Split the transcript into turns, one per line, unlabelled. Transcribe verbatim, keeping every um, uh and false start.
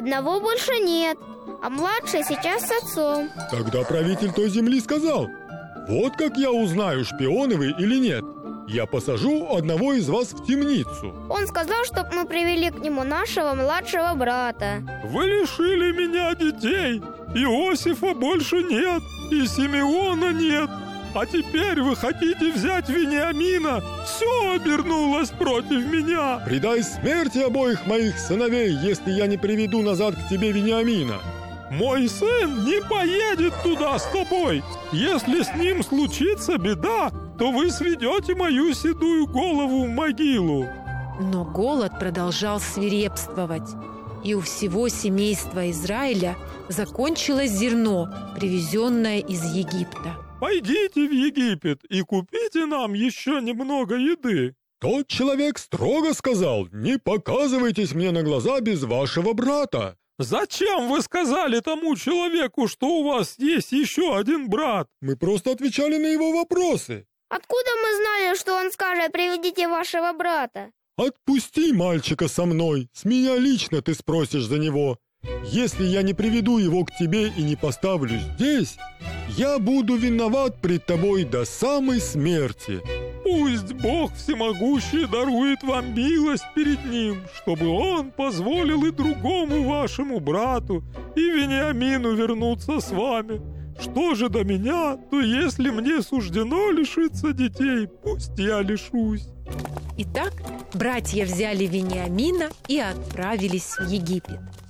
одного больше нет, а младший сейчас с отцом.
Тогда правитель той земли сказал: вот как я узнаю, шпионы вы или нет. Я посажу одного из вас в темницу.
Он сказал, чтобы мы привели к нему нашего младшего брата.
Вы лишили меня детей. Иосифа больше нет, и Симеона нет. А теперь вы хотите взять Вениамина? Все обернулось против меня.
Предай смерти обоих моих сыновей, если я не приведу назад к тебе Вениамина.
Мой сын не поедет туда с тобой. Если с ним случится беда, то вы сведете мою седую голову в могилу.
Но голод продолжал свирепствовать, и у всего семейства Израиля закончилось зерно, привезенное из Египта.
Пойдите в Египет и купите нам еще немного еды.
Тот человек строго сказал: не показывайтесь мне на глаза без вашего брата.
Зачем вы сказали тому человеку, что у вас есть еще один брат?
Мы просто отвечали на его вопросы.
Откуда мы знали, что он скажет: приведите вашего брата?
Отпусти мальчика со мной, с меня лично ты спросишь за него. Если я не приведу его к тебе и не поставлю здесь, я буду виноват пред тобой до самой смерти.
Пусть Бог Всемогущий дарует вам милость перед Ним, чтобы Он позволил и другому вашему брату, и Вениамину вернуться с вами. Что же до меня, то если мне суждено лишиться детей, пусть я лишусь».
Итак, братья взяли Вениамина и отправились в Египет.